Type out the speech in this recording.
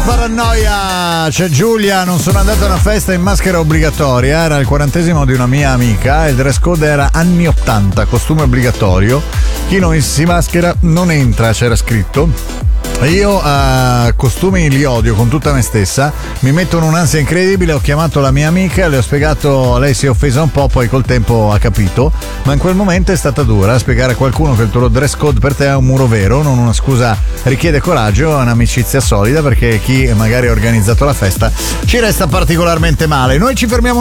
Paranoia, c'è Giulia. Non sono andato a una festa in maschera obbligatoria, era il 40° di una mia amica, il dress code era anni 80, costume obbligatorio, chi non si maschera non entra, c'era scritto. Io costumi li odio con tutta me stessa, mi mettono un'ansia incredibile. Ho chiamato la mia amica, le ho spiegato, lei si è offesa un po', poi col tempo ha capito, ma in quel momento è stata dura. Spiegare a qualcuno che il tuo dress code per te è un muro vero, non una scusa, richiede coraggio, è un'amicizia solida, perché chi magari ha organizzato la festa ci resta particolarmente male. Noi ci fermiamo